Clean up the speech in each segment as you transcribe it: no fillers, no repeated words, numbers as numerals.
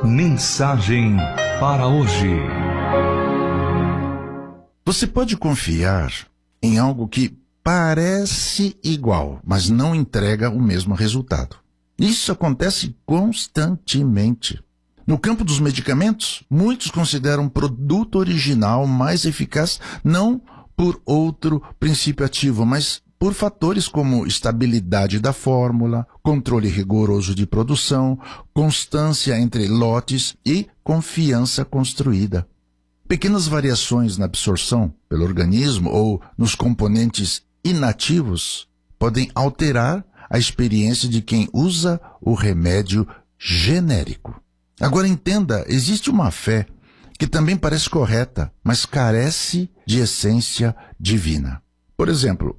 Mensagem para hoje. Você pode confiar em algo que parece igual, mas não entrega o mesmo resultado. Isso acontece constantemente. No campo dos medicamentos, muitos consideram um produto original mais eficaz não por outro princípio ativo, mas por fatores como estabilidade da fórmula, controle rigoroso de produção, constância entre lotes e confiança construída. Pequenas variações na absorção pelo organismo ou nos componentes inativos podem alterar a experiência de quem usa o remédio genérico. Agora entenda, existe uma fé que também parece correta, mas carece de essência divina. Por exemplo,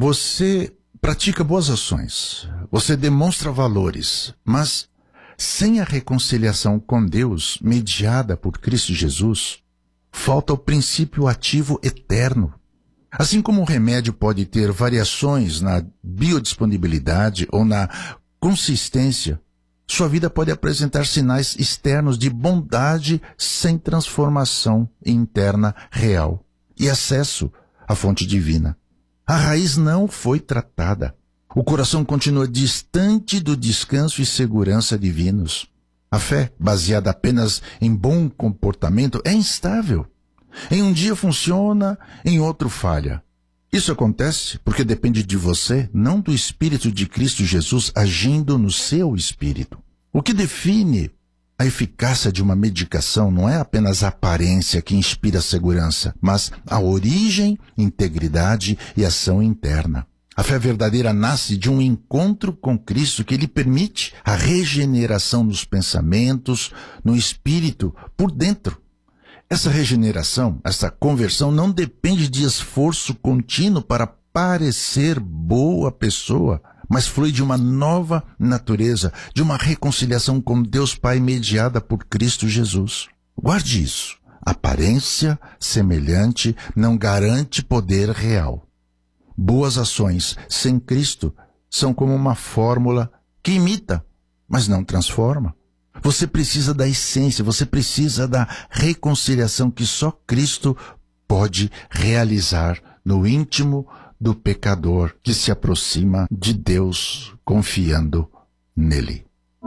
você pratica boas ações, você demonstra valores, mas sem a reconciliação com Deus mediada por Cristo Jesus, falta o princípio ativo eterno. Assim como o remédio pode ter variações na biodisponibilidade ou na consistência, sua vida pode apresentar sinais externos de bondade sem transformação interna real e acesso à fonte divina. A raiz não foi tratada. O coração continua distante do descanso e segurança divinos. A fé, baseada apenas em bom comportamento, é instável. Em um dia funciona, em outro falha. Isso acontece porque depende de você, não do Espírito de Cristo Jesus agindo no seu espírito. O que define a eficácia de uma medicação não é apenas a aparência que inspira segurança, mas a origem, integridade e ação interna. A fé verdadeira nasce de um encontro com Cristo que lhe permite a regeneração nos pensamentos, no espírito, por dentro. Essa regeneração, essa conversão não depende de esforço contínuo para parecer boa pessoa, mas flui de uma nova natureza, de uma reconciliação com Deus Pai mediada por Cristo Jesus. Guarde isso. Aparência semelhante não garante poder real. Boas ações sem Cristo são como uma fórmula que imita, mas não transforma. Você precisa da essência, você precisa da reconciliação que só Cristo pode realizar no íntimo do pecador que se aproxima de Deus confiando nele.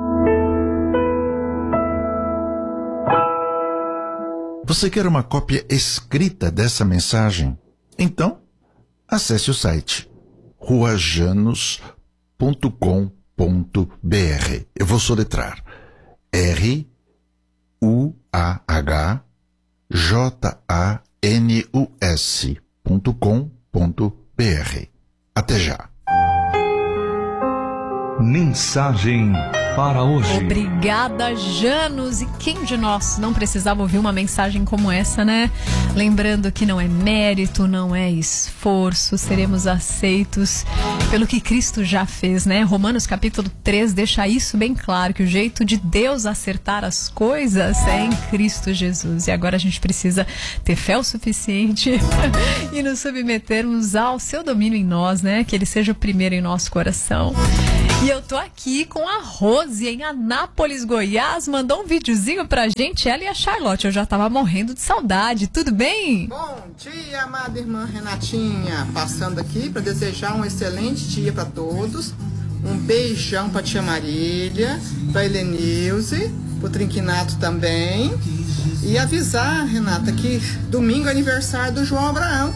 Você quer uma cópia escrita dessa mensagem? Então, acesse o site ruajanos.com.br. Eu vou soletrar ruajanus.com.br. Até já. Mensagem para hoje. Obrigada, Janus. E quem de nós não precisava ouvir uma mensagem como essa, né? Lembrando que não é mérito, não é esforço, seremos aceitos pelo que Cristo já fez, né? Romanos capítulo 3 deixa isso bem claro, que o jeito de Deus acertar as coisas é em Cristo Jesus. E agora a gente precisa ter fé o suficiente e nos submetermos ao seu domínio em nós, né? Que Ele seja o primeiro em nosso coração. E eu tô aqui com a Rose em Anápolis, Goiás, mandou um videozinho pra gente, ela e a Charlotte. Eu já tava morrendo de saudade, tudo bem? Bom dia, amada irmã Renatinha, passando aqui para desejar um excelente dia para todos. Um beijão pra tia Marília, pra Helenilze, pro Trinquinato também. E avisar, Renata, que domingo é aniversário do João Abraão.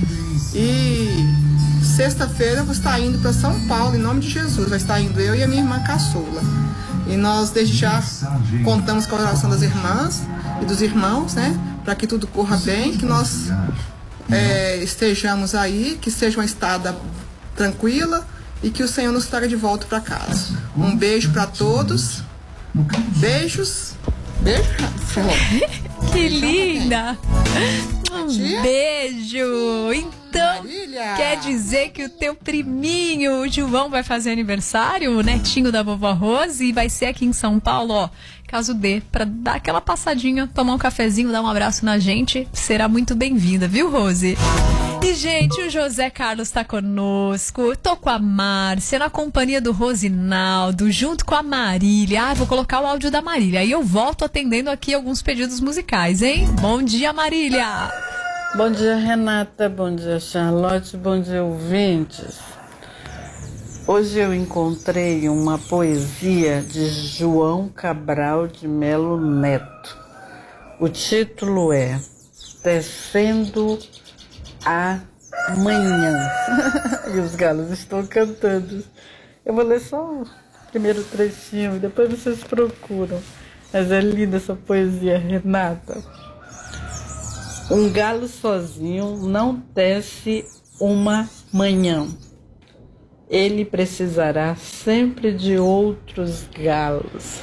E sexta-feira eu vou estar indo para São Paulo, em nome de Jesus. Vai estar indo eu e a minha irmã caçula. E nós desde já contamos com a oração das irmãs e dos irmãos, né? Para que tudo corra bem, que nós estejamos aí, que seja uma estada tranquila e que o Senhor nos traga de volta para casa. Um beijo para todos. Beijos. Beijo. Que linda! Um beijo! Então, Marília, quer dizer que o teu priminho, o Gilvão, vai fazer aniversário, o netinho da vovó Rose, e vai ser aqui em São Paulo, ó. Caso dê, pra dar aquela passadinha, tomar um cafezinho, dar um abraço na gente, será muito bem-vinda, viu, Rose? E, gente, o José Carlos tá conosco. Tô com a Márcia, na companhia do Rosinaldo, junto com a Marília. Vou colocar o áudio da Marília. Aí eu volto atendendo aqui alguns pedidos musicais, hein? Bom dia, Marília. Bom dia, Renata. Bom dia, Charlotte. Bom dia, ouvintes. Hoje eu encontrei uma poesia de João Cabral de Melo Neto. O título é Tecendo a Manhã. E os galos estão cantando. Eu vou ler só o primeiro trechinho, depois vocês procuram. Mas é linda essa poesia, Renata. Um galo sozinho não tece uma manhã. Ele precisará sempre de outros galos.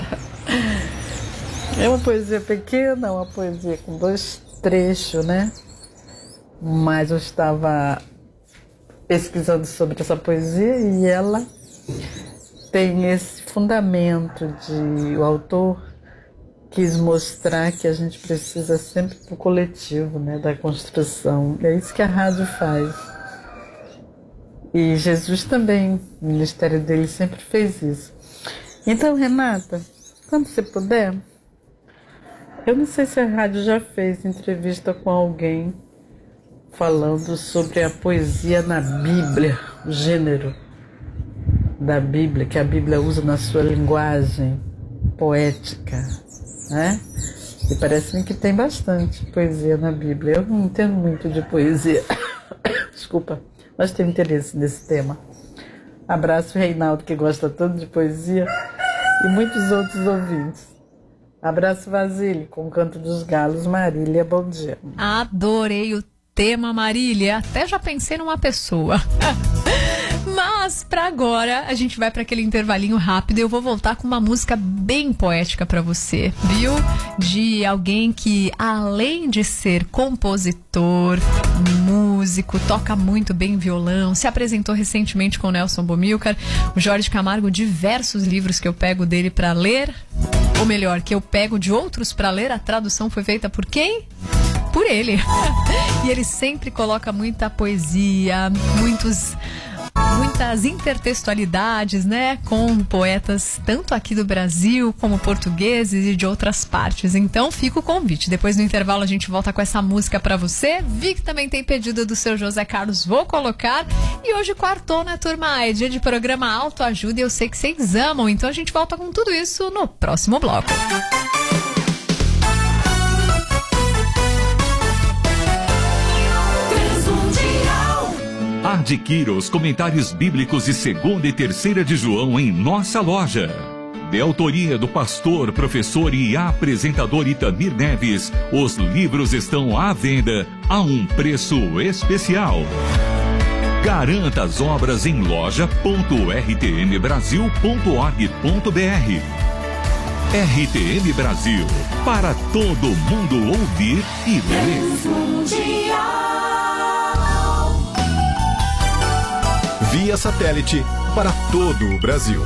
É uma poesia pequena, uma poesia com 2 trechos, né? Mas eu estava pesquisando sobre essa poesia e ela tem esse fundamento de o autor quis mostrar que a gente precisa sempre do coletivo, né? Da construção. É isso que a rádio faz. E Jesus também, o ministério dele sempre fez isso. Então, Renata, quando você puder, eu não sei se a rádio já fez entrevista com alguém falando sobre a poesia na Bíblia, o gênero da Bíblia, que a Bíblia usa na sua linguagem poética, né? E parece-me que tem bastante poesia na Bíblia. Eu não entendo muito de poesia, desculpa, mas tenho interesse nesse tema. Abraço, Reinaldo, que gosta tanto de poesia, e muitos outros ouvintes. Abraço, Vasílio, com o Canto dos Galos. Marília, bom dia. Adorei o tema, Marília. Até já pensei numa pessoa. Mas para agora a gente vai para aquele intervalinho rápido e eu vou voltar com uma música bem poética para você, viu? De alguém que, além de ser compositor, músico, toca muito bem violão, se apresentou recentemente com o Nelson Bomilcar, o Jorge Camargo, diversos livros que eu pego dele para ler, ou melhor, que eu pego de outros para ler. A tradução foi feita por quem? Por ele. E ele sempre coloca muita poesia, muitas intertextualidades, né, com poetas tanto aqui do Brasil como portugueses e de outras partes. Então fica o convite. Depois do intervalo a gente volta com essa música pra você. Vi que também tem pedido do seu José Carlos, vou colocar. E hoje quartou, né, turma? É dia de programa Autoajuda e eu sei que vocês amam. Então a gente volta com tudo isso no próximo bloco. Adquira os comentários bíblicos de 2ª e 3ª de João em nossa loja. De autoria do pastor, professor e apresentador Itamir Neves, os livros estão à venda a um preço especial. Garanta as obras em loja.rtmbrasil.org.br. RTM Brasil, para todo mundo ouvir e ler. Via satélite para todo o Brasil.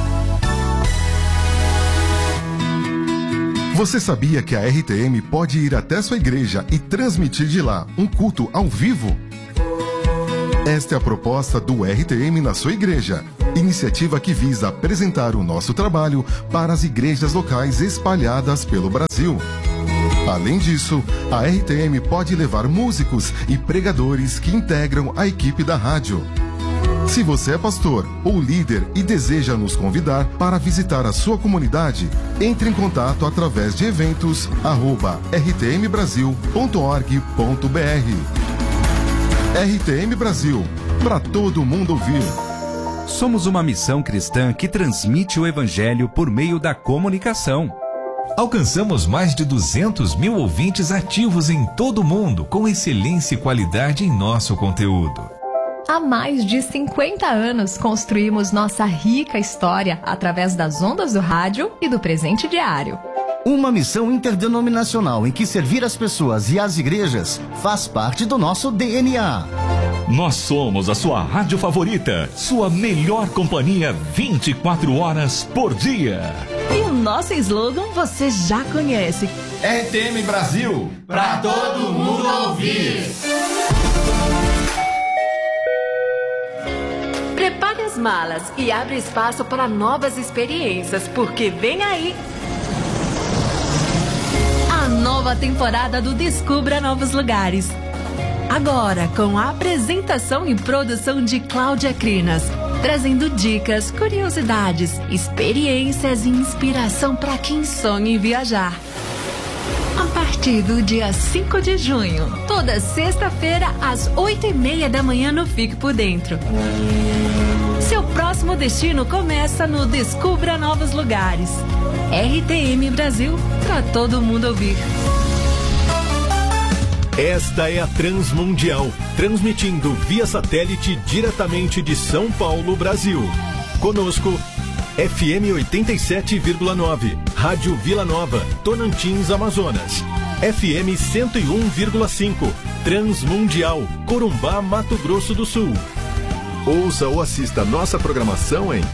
Você sabia que a RTM pode ir até sua igreja e transmitir de lá um culto ao vivo? Esta é a proposta do RTM na sua igreja, iniciativa que visa apresentar o nosso trabalho para as igrejas locais espalhadas pelo Brasil. Além disso, a RTM pode levar músicos e pregadores que integram a equipe da rádio. Se você é pastor ou líder e deseja nos convidar para visitar a sua comunidade, entre em contato através de eventos@rtmbrasil.org.br. RTM Brasil, para todo mundo ouvir. Somos uma missão cristã que transmite o evangelho por meio da comunicação. Alcançamos mais de 200 mil ouvintes ativos em todo o mundo, com excelência e qualidade em nosso conteúdo. Há mais de 50 anos construímos nossa rica história através das ondas do rádio e do presente diário. Uma missão interdenominacional em que servir as pessoas e as igrejas faz parte do nosso DNA. Nós somos a sua rádio favorita, sua melhor companhia 24 horas por dia. E o nosso slogan você já conhece. RTM Brasil, para todo mundo ouvir. suas malas e abre espaço para novas experiências, porque vem aí a nova temporada do Descubra Novos Lugares. Agora, com a apresentação e produção de Cláudia Crinas, trazendo dicas, curiosidades, experiências e inspiração para quem sonha em viajar. A partir do dia 5 de junho, toda sexta-feira, às 8h30 da manhã no Fique Por Dentro. Seu próximo destino começa no Descubra Novos Lugares. RTM Brasil, para todo mundo ouvir. Esta é a Transmundial, transmitindo via satélite diretamente de São Paulo, Brasil. Conosco, FM 87,9, Rádio Vila Nova, Tocantins, Amazonas. FM 101,5, Transmundial, Corumbá, Mato Grosso do Sul. Ouça ou assista nossa programação em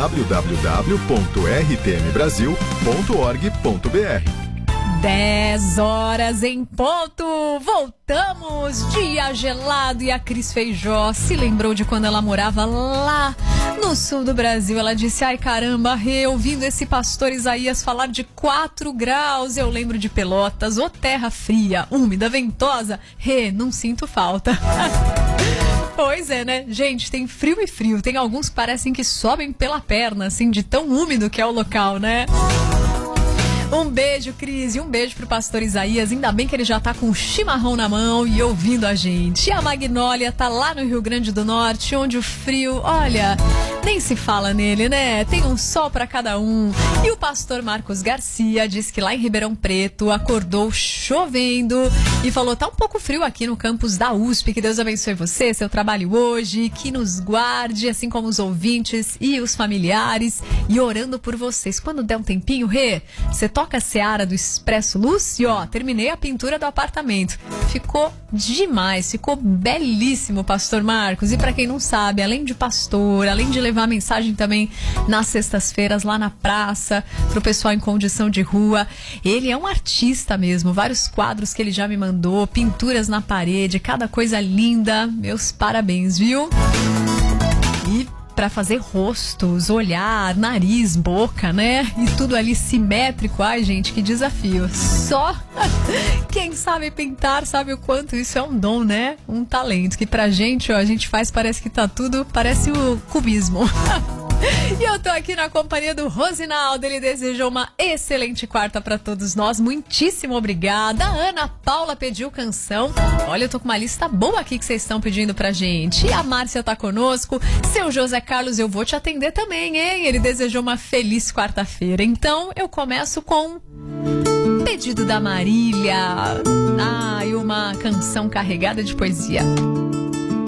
www.rtmbrasil.org.br. 10 horas em ponto, voltamos, dia gelado, e a Cris Feijó se lembrou de quando ela morava lá no sul do Brasil. Ela disse, ai caramba, Rê, ouvindo esse pastor Isaías falar de 4 graus, eu lembro de Pelotas, ô terra fria, úmida, ventosa, Rê, não sinto falta. Pois é, né? Gente, tem frio e frio, tem alguns que parecem que sobem pela perna, assim, de tão úmido que é o local, né? Um beijo, Cris, e um beijo pro pastor Isaías. Ainda bem que ele já tá com o chimarrão na mão e ouvindo a gente. E a Magnólia tá lá no Rio Grande do Norte, onde o frio, olha, nem se fala nele, né? Tem um sol pra cada um. E o pastor Marcos Garcia diz que lá em Ribeirão Preto acordou chovendo e falou, tá um pouco frio aqui no campus da USP, que Deus abençoe você, seu trabalho hoje, que nos guarde, assim como os ouvintes e os familiares, e orando por vocês. Quando der um tempinho, Rê, você toca a Seara do Expresso Luz e ó, terminei a pintura do apartamento. Ficou demais, ficou belíssimo, pastor Marcos. E pra quem não sabe, além de pastor, além de levar mensagem também nas sextas-feiras lá na praça, pro pessoal em condição de rua, ele é um artista mesmo, vários quadros que ele já me mandou, pinturas na parede, cada coisa linda, meus parabéns, viu? E para fazer rostos, olhar, nariz, boca, né? E tudo ali simétrico. Ai, gente, que desafio. Só quem sabe pintar sabe o quanto isso é um dom, né? Um talento que pra gente, ó, a gente faz, parece que tá tudo, parece o cubismo. E eu tô aqui na companhia do Rosinaldo. Ele desejou uma excelente quarta pra todos nós. Muitíssimo obrigada. A Ana Paula pediu canção. Olha, eu tô com uma lista boa aqui que vocês estão pedindo pra gente. E a Márcia tá conosco. Seu José Carlos, eu vou te atender também, hein? Ele desejou uma feliz quarta-feira. Então, eu começo com pedido da Marília. E uma canção carregada de poesia.